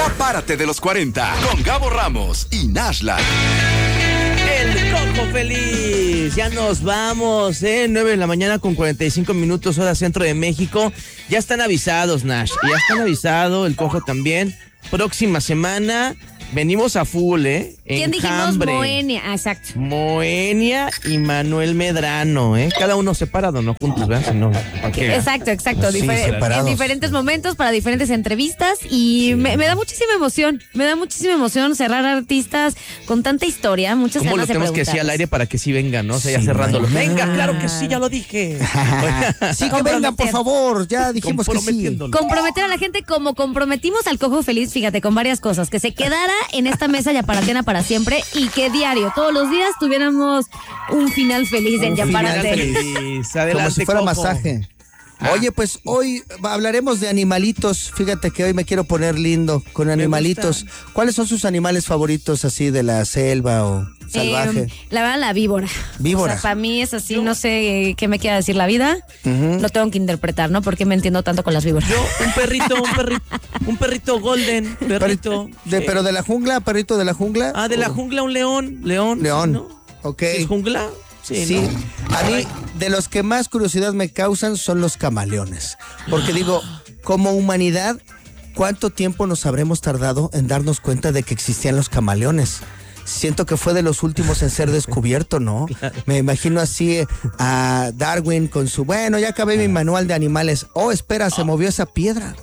Ya párate de los 40 con Gabo Ramos y Nashla. El Cojo Feliz. Ya nos vamos, 9 de la mañana con 45 minutos, hora centro de México. Ya están avisados, Nash. Ya están avisados, el Cojo también. Próxima semana venimos a full, ¿Quién dijimos? Moenia, exacto. Moenia y Manuel Medrano, Cada uno separado, no juntos, ¿verdad? Sino, exacto. Sí, En diferentes momentos, para diferentes entrevistas. Y me da muchísima emoción. Me da muchísima emoción cerrar artistas con tanta historia. Muchas ¿Cómo ganas lo tenemos de que decir al aire para que sí vengan, no? O sea, ya Sí, cerrándolo. mañana. Venga, claro que sí, ya lo dije. Sí, que vengan, por favor. Ya dijimos que sí. Comprometer a la gente como comprometimos al Cojo Feliz, fíjate, con varias cosas. Que se quedara en esta mesa Yaparatena para siempre y que diario, todos los días, tuviéramos un final feliz en Yaparate. Como si fuera Cojo. masaje. Oye, pues hoy hablaremos de animalitos. Fíjate que hoy me quiero poner lindo con animalitos. ¿Cuáles son sus animales favoritos así de la selva o salvaje? La verdad, la víbora. Víbora. O sea, para mí es así, no sé qué me quiera decir la vida. Lo tengo que interpretar, ¿no? Porque me entiendo tanto con las víboras. Yo, un perrito golden, perrito. Pero de la jungla, perrito de la jungla. Ah, de la jungla, un león. León. ¿No? Ok. ¿Es jungla? Sí, ¿no? a mí de los que más curiosidad me causan son los camaleones, porque digo, como humanidad, ¿cuánto tiempo nos habremos tardado en darnos cuenta de que existían los camaleones? Siento que fue de los últimos en ser descubierto, ¿no? Claro. Me imagino así a Darwin con su, bueno, ya acabé mi manual de animales. Oh, espera, se movió esa piedra.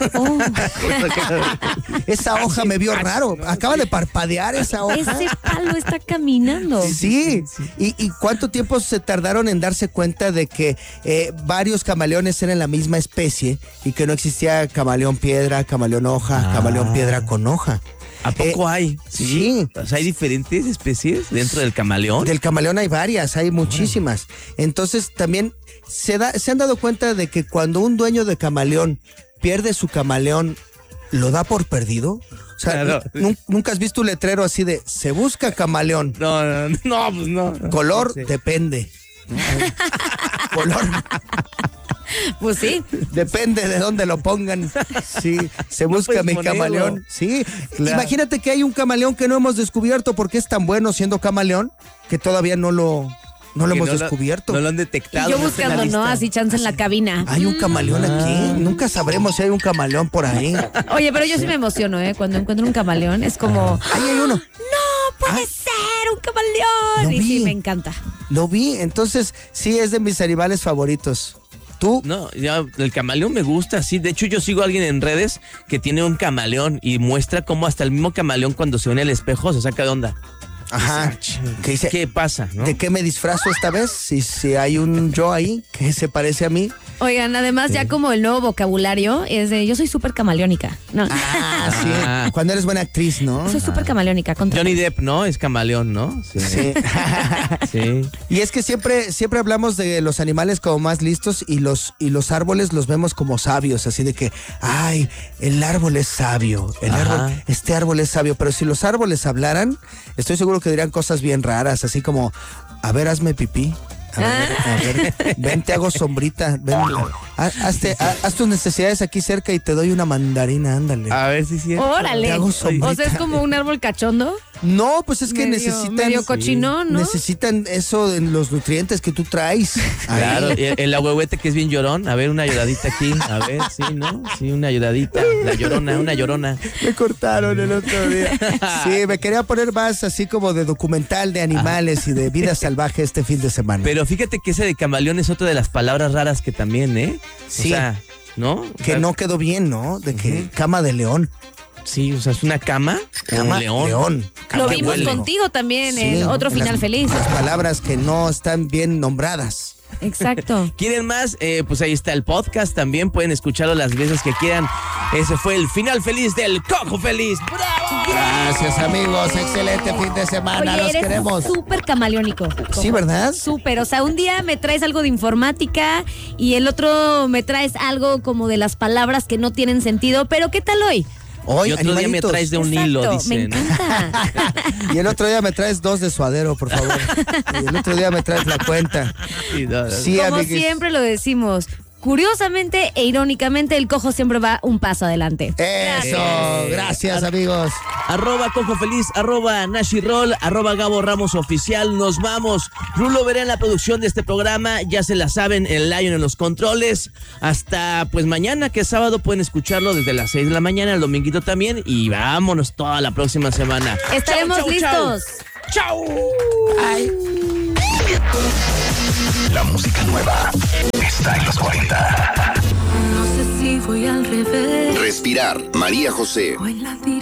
Esa hoja me vio raro. Acaba de parpadear esa hoja. Ese palo está caminando. Sí. ¿Y cuánto tiempo se tardaron en darse cuenta de que varios camaleones eran la misma especie y que no existía camaleón piedra, camaleón hoja, camaleón piedra con hoja? ¿A poco hay? Sí. O sea, ¿hay diferentes especies dentro del camaleón? Del camaleón hay varias, hay muchísimas. Entonces también se han dado cuenta de que cuando un dueño de camaleón pierde su camaleón, ¿lo da por perdido? O sea, claro. ¿Nunca has visto un letrero así de se busca camaleón? No, pues no. Color, Sí. Depende. Color. Pues sí. Depende de dónde lo pongan. Sí, se busca mi camaleón. Sí, claro. Imagínate que hay un camaleón que no hemos descubierto porque es tan bueno siendo camaleón que todavía no lo hemos descubierto. No lo han detectado. Y yo buscando, ¿no? Así chance en la cabina. Hay un camaleón aquí. Nunca sabremos si hay un camaleón por ahí. Oye, pero yo sí me emociono, cuando encuentro un camaleón. Es como, ahí hay uno. ¡No puede ser un camaleón! Y sí, me encanta. Lo vi, entonces sí es de mis animales favoritos. ¿Tú? No, ya, el camaleón me gusta, sí. De hecho, yo sigo a alguien en redes que tiene un camaleón y muestra cómo hasta el mismo camaleón cuando se ve en el espejo se saca de onda. Ajá. ¿Qué dice? ¿Qué pasa? ¿No? ¿De qué me disfrazo esta vez? Si hay un yo ahí que se parece a mí. Oigan, además ya como el nuevo vocabulario es de yo soy súper camaleónica. No. Sí. Cuando eres buena actriz, ¿no? Soy súper camaleónica. Johnny Depp, ¿no? Es camaleón, ¿no? Sí. Sí. Y es que siempre hablamos de los animales como más listos y los árboles los vemos como sabios, así de que, ay, el árbol es sabio, este árbol es sabio, pero si los árboles hablaran, estoy seguro que dirían cosas bien raras, así como, a ver, hazme pipí. A ver, ven, te hago sombrita, ven, haz tus necesidades aquí cerca y te doy una mandarina, ándale. A ver si sí. Órale. Te hago sombrita. O sea, es como un árbol cachondo. No, pues es que medio cochinón, ¿no? Necesitan eso en los nutrientes que tú traes. Claro, el ahuehuete que es bien llorón. A ver, una lloradita aquí. A ver, sí, ¿no? Sí, una lloradita. Una llorona. Me cortaron el otro día. Sí, me quería poner más así como de documental de animales y de vida salvaje este fin de semana. Pero fíjate que ese de camaleón es otra de las palabras raras que también, Sí. O sea, ¿no? Que no quedó bien, ¿no? De que cama de león. Sí, o sea, es una cama Cama un león. león. Lo Cama vimos huele. contigo también Sí, en otro final feliz. Las palabras que no están bien nombradas. Exacto. ¿Quieren más? Pues ahí está el podcast. También pueden escucharlo las veces que quieran. Ese fue el final feliz del Cojo Feliz. ¡Bravo! Gracias, amigos. Excelente fin de semana. Oye, Los eres queremos. súper camaleónico. Sí, ¿verdad? Súper. O sea, un día me traes algo de informática y el otro me traes algo como de las palabras que no tienen sentido. Pero ¿qué tal hoy? Hoy, Y otro día me traes de un hilo, Exacto, me dicen. encanta. Y el otro día me traes 2 de suadero, por favor. Y el otro día me traes la cuenta. Sí, Sí, Como amiguis. siempre lo decimos, curiosamente e irónicamente, el Cojo siempre va un paso adelante. Eso, gracias amigos. @Cojo Feliz, @Nashirol, @Gabo Ramos Oficial. Nos vamos. Rulo Veré en la producción de este programa. Ya se la saben, el Lion en los controles. Hasta pues mañana, que es sábado, pueden escucharlo desde las 6 de la mañana, el dominguito también. Y vámonos toda la próxima semana. Estaremos Chau, chau, listos. ¡Chao! Ay. La música nueva está en los 40. No sé si voy al revés Respirar, María José. o en la dirección.